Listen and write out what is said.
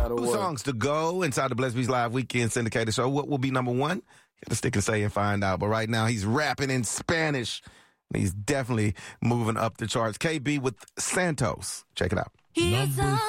matter Two what. songs to go inside the Blessed Beats Live Weekend Syndicated Show. What will be number one? You got to stick and say and find out. But right now, he's rapping in Spanish. He's definitely moving up the charts. KB with Santos. Check it out. Number